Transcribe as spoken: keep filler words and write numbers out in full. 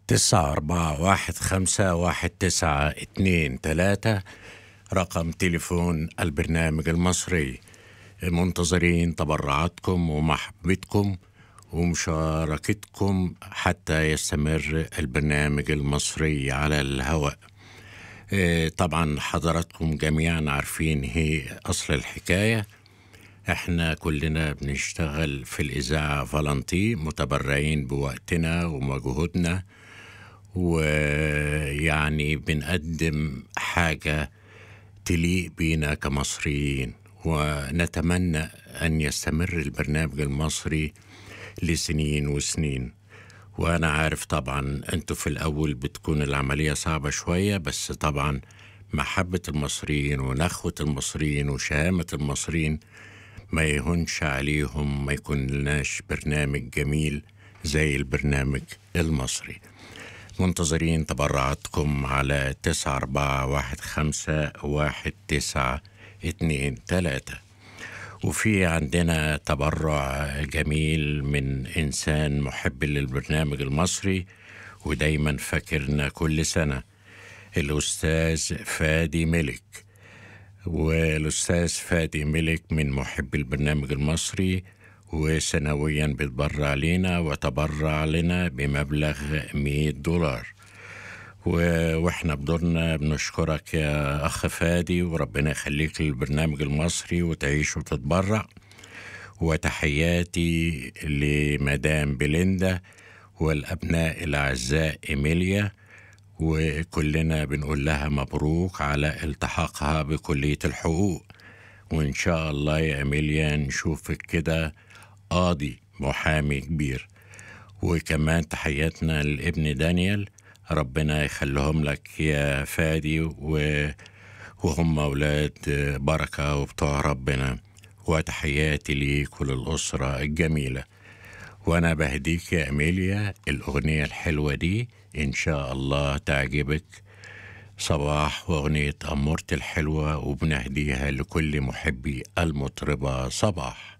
تسعة أربعة واحد خمسة واحد تسعة اتنين تلاتة رقم تليفون البرنامج المصري. منتظرين تبرعاتكم ومحبتكم ومشاركتكم حتى يستمر البرنامج المصري على الهواء. إيه، طبعا حضراتكم جميعا عارفين هي أصل الحكاية. احنا كلنا بنشتغل في الإذاعة فالنتي، متبرعين بوقتنا ومجهودنا، ويعني بنقدم حاجة تليق بينا كمصريين، ونتمنى أن يستمر البرنامج المصري لسنين وسنين. وأنا عارف طبعا أنتوا في الأول بتكون العملية صعبة شوية، بس طبعا محبة المصريين ونخوة المصريين وشهامة المصريين ما يهونش عليهم ما يكون لناش برنامج جميل زي البرنامج المصري. منتظرين تبرعاتكم على تسعة أربعة واحد خمسة واحد تسعة اتنين تلاتة. وفي عندنا تبرع جميل من إنسان محب للبرنامج المصري ودايما فاكرنا كل سنة، الأستاذ فادي ملك. والأستاذ فادي ملك من محب البرنامج المصري، وسنويا بيتبرع لنا وتبرع لنا بمبلغ مئة دولار. واحنا بدورنا بنشكرك يا أخ فادي، وربنا يخليك للبرنامج المصري وتعيش وتتبرع. وتحياتي لمدام بليندا والأبناء الأعزاء إيميليا، وكلنا بنقول لها مبروك على التحاقها بكلية الحقوق، وإن شاء الله يا إيميليا نشوفك كده قاضي محامي كبير. وكمان تحياتنا للابن دانيال، ربنا يخليهم لك يا فادي، وهم أولاد بركة وبتوع ربنا. وتحياتي ليك وللأسرة الجميلة. وأنا بهديك يا أميليا الأغنية الحلوة دي، إن شاء الله تعجبك. صباح وأغنية أمورتي الحلوة، وبنهديها لكل محبي المطربة صباح.